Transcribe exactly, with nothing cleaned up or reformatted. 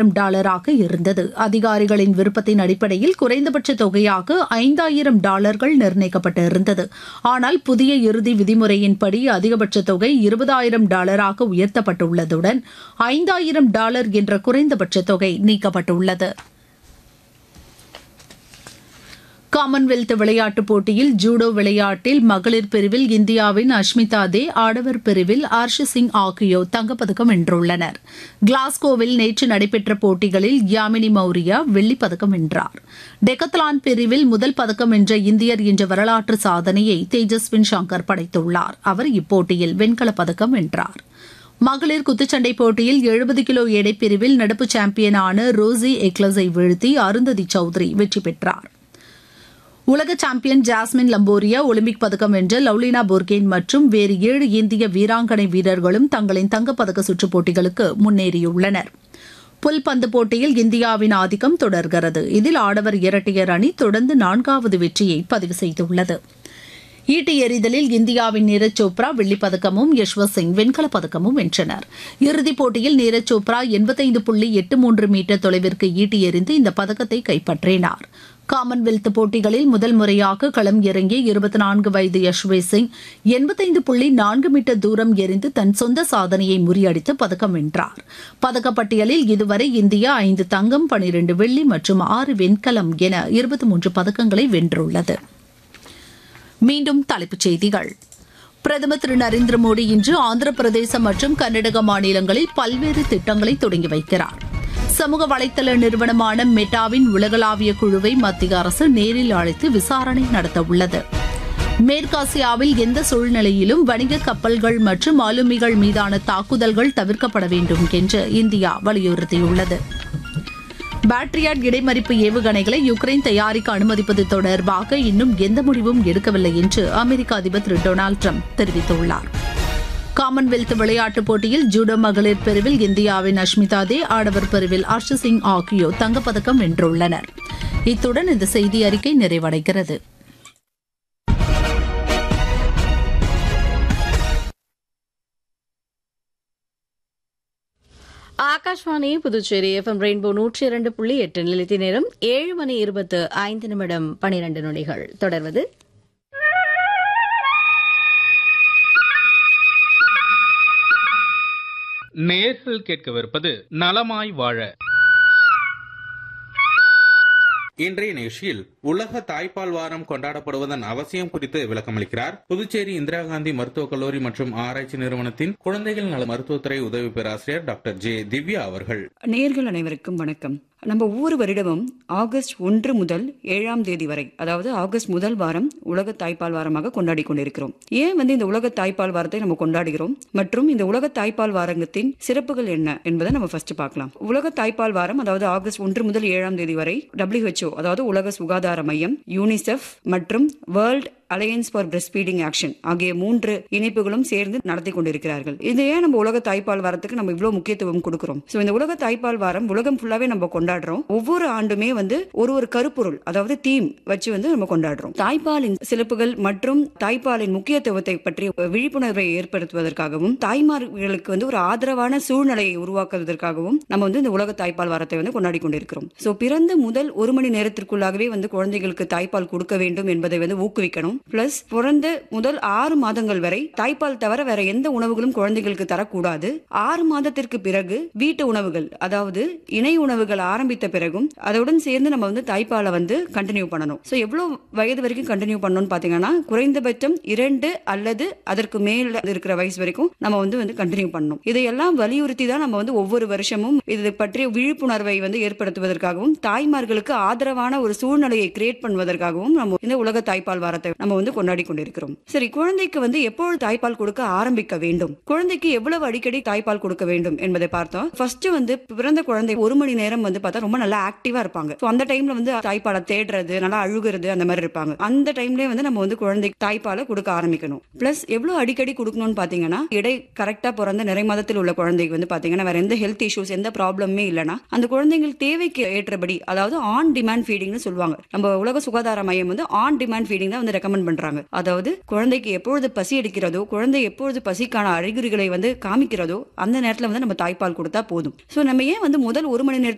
ஐந்தாயிரம் டாலராக இருந்தது. அதிகாரிகளின் விருப்பத்தின் அடிப்படையில் குறைந்தபட்ச தொகையாக ஐந்தாயிரம் டாலர்கள் நிர்ணயிக்கப்பட்டு இருந்தது. ஆனால் புதிய இறுதி விதிமுறையின்படி அதிகபட்ச தொகை இருபதாயிரம் டாலராக உயர்த்தப்பட்டுள்ளதுடன் ஐந்தாயிரம் டாலர் என்ற குறைந்தபட்ச தொகை நீக்கப்பட்டுள்ளது. காமன்வெல்த் விளையாட்டுப் போட்டியில் ஜூடோ விளையாட்டில் மகளிர் பிரிவில் இந்தியாவின் அஷ்மிதா தே, ஆடவர் பிரிவில் ஹர்ஷ் சிங் ஆகியோர் தங்கப்பதக்கம் வென்றுள்ளனர். கிளாஸ்கோவில் நேற்று நடைபெற்ற போட்டிகளில் யாமினி மௌரியா வெள்ளிப்பதக்கம் வென்றார். டெக்கத்லான் பிரிவில் முதல் பதக்கம் வென்ற இந்தியர் என்ற வரலாற்று சாதனையை தேஜஸ்வின் சங்கர் படைத்துள்ளார். அவர் இப்போட்டியில் வெண்கலப் பதக்கம் வென்றார். மகளிர் குத்துச்சண்டை போட்டியில் எழுபது கிலோ எடை பிரிவில் நடப்பு சாம்பியனான ரோசி எக்லஸை வீழ்த்தி அருந்ததி சௌத்ரி வெற்றி பெற்றார். உலக சாம்பியன் ஜாஸ்மின் லம்போரியா, ஒலிம்பிக் பதக்கம் வென்ற லவ்லினா போர்கேன் மற்றும் வேறு ஏழு இந்திய வீராங்கனை வீரர்களும் தங்களின் தங்கப்பதக்க சுற்றுப் போட்டிகளுக்கு முன்னேறியுள்ளனர். புல்பந்து போட்டியில் இந்தியாவின் ஆதிக்கம் தொடர்கிறது. இதில் ஆடவர் இரட்டையர் அணி தொடர்ந்து நான்காவது வெற்றியை பதிவு செய்துள்ளது. ஈட்டி எறிதலில் இந்தியாவின் நீரஜ் சோப்ரா வெள்ளிப்பதக்கமும் யஷ்வந்த் சிங் வெண்கலப் பதக்கமும் வென்றனர். இறுதிப் போட்டியில் நீரஜ் சோப்ரா எண்பத்தைந்து புள்ளி எட்டு மூன்று மீட்டர் தொலைவிற்கு ஈட்டி எறிந்து இந்த பதக்கத்தை கைப்பற்றினார். காமன்வெல்த் போட்டிகளில் முதல் முறையாக களம் இறங்கிய இருபத்தி நான்கு வயது யஷ்வந்த் சிங் எண்பத்தைந்து புள்ளி நான்கு மீட்டர் தூரம் எறிந்து தன் சொந்த சாதனையை முறியடித்து பதக்கம் வென்றார். பதக்கப்பட்டியலில் இதுவரை இந்தியா ஐந்து தங்கம், பனிரண்டு வெள்ளி மற்றும் ஆறு வெண்கலம் என இருபத்தி மூன்று பதக்கங்களை வென்றுள்ளது. மீண்டும் தலைப்புச் செய்திகள். பிரதமர் திரு நரேந்திர மோடி இன்று ஆந்திர பிரதேசம் மற்றும் கர்நாடக மாநிலங்களில் பல்வேறு திட்டங்களை தொடங்கி வைக்கிறார். சமூக வலைதள நிறுவனமான மெட்டாவின் உலகளாவிய குழுவை மத்திய அரசு நேரில் அழைத்து விசாரணை நடத்தவுள்ளது. மேற்காசியாவில் எந்த சூழ்நிலையிலும் வணிக கப்பல்கள் மற்றும் ஆளுமிகள் மீதான தாக்குதல்கள் தவிர்க்கப்பட வேண்டும் என்று இந்தியா வலியுறுத்தியுள்ளது. பேட்ரியாட் இடைமறிப்பு ஏவுகணைகளை யுக்ரைன் தயாரிக்க அனுமதிப்பது தொடர்பாக இன்னும் எந்த முடிவும் எடுக்கவில்லை என்று அமெரிக்க அதிபர் திரு டொனால்டு டிரம்ப் தெரிவித்துள்ளார். காமன்வெல்த் விளையாட்டுப் போட்டியில் ஜூடோ மகளிர் பிரிவில் இந்தியாவின் அஷ்மிதா தே, ஆடவர் பிரிவில் ஹர்ஷ் சிங் ஆகியோர் தங்கப்பதக்கம் வென்றுள்ளனர். இத்துடன் இந்த செய்தி அறிக்கை நிறைவடைகிறது. Akashvani Puducherry F M rainbow நூற்றி இரண்டு புள்ளி எட்டு நிலைத்தி நேரம் ஏழு மணி இருபத்து ஐந்து நிமிடம் பனிரண்டு நொடிகள். தொடர்வது நேர்கள் கேட்கவிருப்பது நலமாய் வாழ. இன்றைய நிகழ்ச்சியில் உலக தாய்ப்பால் வாரம் கொண்டாடப்படுவதன் அவசியம் குறித்து விளக்கமளிக்கிறார் புதுச்சேரி இந்திரா காந்தி மருத்துவக் கல்லூரி மற்றும் ஆராய்ச்சி நிறுவனத்தின் குழந்தைகள் நல மருத்துவத்துறை உதவி பேராசிரியர் டாக்டர் ஜே திவ்யா அவர்கள். நேயர்கள் அனைவருக்கும் வணக்கம். நம்ம ஒவ்வொரு வருடமும் ஆகஸ்ட் ஒன்று முதல் ஏழாம் தேதி வரை, அதாவது ஆகஸ்ட் முதல் வாரம் உலக தாய்ப்பால் வாரமாக கொண்டாடி கொண்டிருக்கிறோம். ஏன் வந்து இந்த உலக தாய்ப்பால் வாரத்தை நம்ம கொண்டாடுகிறோம் மற்றும் இந்த உலக தாய்ப்பால் வாரத்தின் சிறப்புகள் என்ன என்பதை நம்ம ஃபர்ஸ்ட் பார்க்கலாம். உலக தாய்ப்பால் வாரம், அதாவது ஆகஸ்ட் ஒன்று முதல் ஏழாம் தேதி வரை டபிள்யூஹெச்ஓ, அதாவது உலக சுகாதார மையம், யூனிசெஃப் மற்றும் world alliance for breast feeding action ஆகிய மூன்று இணைப்புகளும் சேர்ந்து நடத்தி கொண்டிருக்கிறார்கள். இது ஏன் நம்ம உலக தாய்ப்பால் வாரத்துக்கு நம்ம இவ்வளவு முக்கியத்துவம் கொடுக்கிறோம்? சோ இந்த உலக தாய்ப்பால் வாரம் உலகம் ஃபுல்லாவே நம்ம கொண்டாடுறோம். ஒவ்வொரு ஆண்டுமே வந்து ஒரு ஒரு கருப்பொருள், அதாவது தீம் வச்சு வந்து நம்ம கொண்டாடுறோம். தாய்ப்பாலின் சிறப்புகள் மற்றும் தாய்ப்பாலின் முக்கியத்துவத்தை பற்றி விழிப்புணர்வை ஏற்படுத்துவதற்காகவும் தாய்மார்களுக்கு வந்து ஒரு ஆதரவான சூழ்நிலையை உருவாக்குவதற்காகவும் நம்ம வந்து இந்த உலக தாய்ப்பால் வாரத்தை வந்து கொண்டாடி கொண்டிருக்கிறோம். சோ பிறந்த முதல் ஒரு மணி நேரத்திற்குள்ளாகவே வந்து குழந்தைகளுக்கு தாய்ப்பால் கொடுக்க வேண்டும் என்பதை வந்து ஊக்குவிக்கணும். பிளஸ் பிறந்த முதல் ஆறு மாதங்கள் வரை தாய்ப்பால் தவிர வேற எந்த உணவுகளும் குழந்தைகளுக்கு தரக்கூடாது. ஆறு மாதத்திற்கு பிறகு வீட்டு உணவுகள், அதாவது இணை உணவுகள் ஆரம்பித்த பிறகும் அதோடன் சேர்ந்து நம்ம வந்து தாய்ப்பாலை வந்து கண்டினியூ பண்ணணும். சோ எவ்வளவு வயது வரைக்கும் கண்டினியூ பண்ணணும்னு பாத்தீங்கன்னா குறைந்தபட்சம் இரண்டு அல்லது அதற்கு மேல இருக்கிற வயசு வரைக்கும் நம்ம வந்து வந்து கண்டினியூ பண்ணணும். இதையெல்லாம் வலியுறுத்தி தான் நம்ம வந்து ஒவ்வொரு வருஷமும் இது பற்றிய விழிப்புணர்வை வந்து ஏற்படுத்துவதற்காகவும் தாய்மார்களுக்கு ஆதரவான ஒரு சூழ்நிலையை கிரியேட் பண்ணுவதற்காகவும் நம்ம இந்த உலக தாய்ப்பால் வாரத்தை நம்ம வந்து கொண்டாடி கொண்டிருக்கிறோம். சரி, குழந்தைக்கு வந்து எப்பொழுது தாய்ப்பால் கொடுக்க ஆரம்பிக்க வேண்டும், குழந்தைக்கு எவ்வளவு அடிக்கடி தாய்ப்பால் கொடுக்க வேண்டும் என்பதை பார்த்தோம். ஃபர்ஸ்ட் வந்து பிறந்த குழந்தை ஒரு மணி நேரம் வந்து பார்த்தா ரொம்ப நல்லா ஆக்டிவா இருப்பாங்க. அந்த டைம்ல வந்து தாய்ப்பாலை தேடுறது, நல்லா அழுகுறது, அந்த மாதிரி இருப்பாங்க. அந்த டைம்லயே வந்து நம்ம வந்து குழந்தைக்கு தாய்ப்பாலை கொடுக்க ஆரம்பிக்கணும். பிளஸ் எவ்வளவு அடிக்கடி கொடுக்கணும்னு பாத்தீங்கன்னா, இடை கரெக்டா பிறந்த நிறை மாதத்தில் உள்ள குழந்தைக்கு வந்து பாத்தீங்கன்னா வேற எந்த ஹெல்த் இஷ்யூஸ் எந்த ப்ராப்ளமே இல்லைன்னா அந்த குழந்தைகள் தேவைக்கு ஏற்றபடி, அதாவது ஆன் டிமாண்ட் ஃபீடிங்னு சொல்லுவாங்க. நம்ம உலக சுகாதார மையம் வந்து ஆன் டிமாண்ட் ஃபீடிங் தான் வந்து ரெக்கமெண்ட் பண்றாங்க. அதாவது குழந்தைக்கு எப்பொழுது பசி எடுக்கிறதோ, குழந்தை எப்பொழுது பசிக்கான அறிகுறிகளை வந்து காமிக்கிறதோ அந்த நேரத்துல வந்து நம்ம தாய்ப்பால் கொடுத்தா போதும். சோ நம்ம ஏன் வந்து முதல் ஒரு மணி நேரத்துக்கு